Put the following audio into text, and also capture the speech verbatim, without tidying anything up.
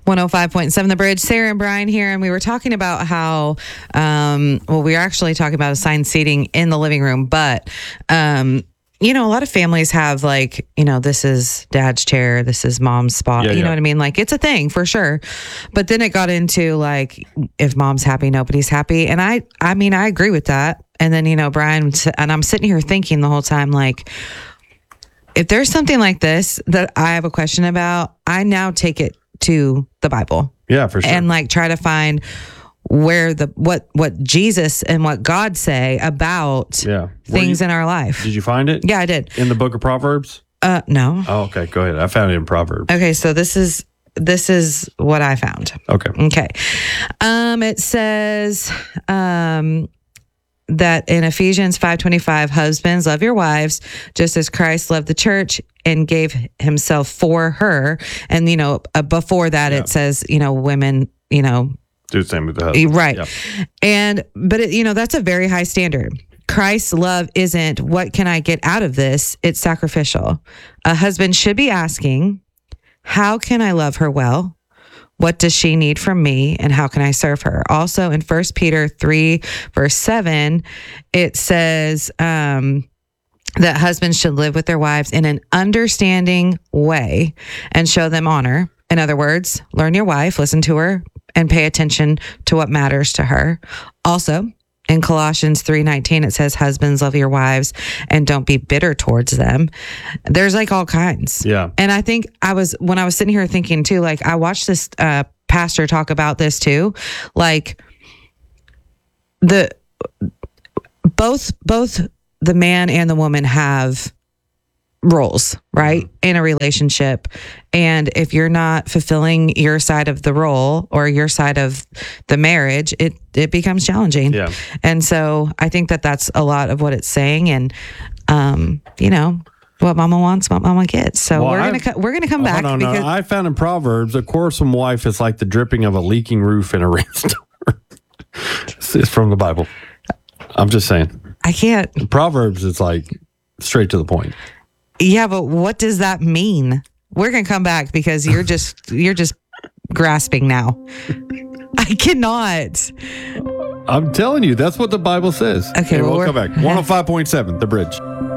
one oh five point seven The Bridge. Sarah and Brian here, and we were talking about how, um, well, we were actually talking about assigned seating in the living room, but, um, you know, a lot of families have like, you know, this is dad's chair, this is mom's spot. Yeah, you yeah. know what I mean? Like, it's a thing for sure. But then it got into like, if mom's happy, nobody's happy. And I, I mean, I agree with that. And then, you know, Brian, and I'm sitting here thinking the whole time, like, if there's something like this that I have a question about, I now take it to the Bible. Yeah, for sure. And like try to find where the what what Jesus and what God say about yeah. things you, in our life. Did you find it? Yeah, I did. In the book of Proverbs? Uh no. Oh, okay. Go ahead. I found it in Proverbs. Okay, so this is this is what I found. Okay. Okay. Um it says um that in Ephesians five twenty-five, husbands, love your wives just as Christ loved the church and gave himself for her. And, you know, uh, before that, Yeah. it says, you know, women, you know, Do the same with the husband. right. Yeah. And, but, it, you know, that's a very high standard. Christ's love isn't what can I get out of this? It's sacrificial. A husband should be asking, how can I love her well? What does she need from me, and how can I serve her? Also in First Peter three, verse seven, it says um, that husbands should live with their wives in an understanding way and show them honor. In other words, learn your wife, listen to her, and pay attention to what matters to her. Also, in Colossians three nineteen, it says, husbands, love your wives and don't be bitter towards them. There's like all kinds. Yeah. And I think I was, when I was sitting here thinking too, like I watched this uh, pastor talk about this too, like the, both, both the man and the woman have roles, right? Mm-hmm. In a relationship. And if you're not fulfilling your side of the role or your side of the marriage, it, it becomes challenging. Yeah. And so I think that that's a lot of what it's saying. And, um, you know, what mama wants, what mama gets. So Well, we're I've- going to, we're going to come back. Hold on, no, because I found in Proverbs, a quarrelsome wife is like the dripping of a leaking roof in a rainstorm. It's from the Bible. I'm just saying. I can't. In Proverbs, it's like straight to the point. Yeah, but what does that mean? We're going to come back because you're just, you're just grasping now. I cannot. I'm telling you, that's what the Bible says. Okay, Hey, well, we'll we're- come back. one oh five point seven, The Bridge.